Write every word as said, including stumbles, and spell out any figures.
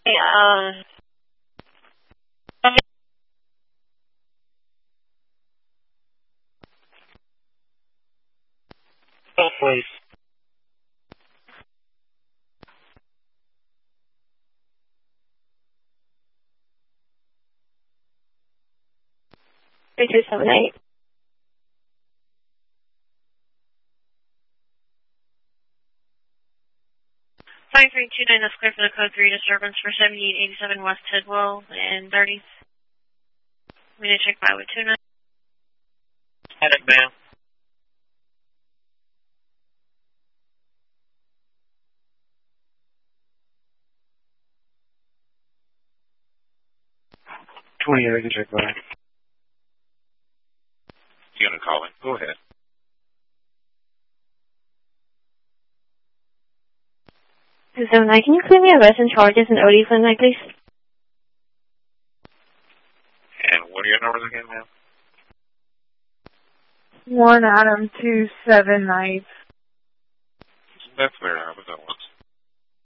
Um, oh, please. three two seven eight. five three two nine, that's clear for the code three disturbance for seventy-eight eighty-seven West Tidwell and thirty. We need to check by with two nine. Headed, ma'am. twenty-eight, I can check by. You gonna call it? Go ahead. two seven nine, can you clear me arrest and charges and O D for the night, please? And what are your numbers again, ma'am? One Adam two seven nine. That's fair. I was at once.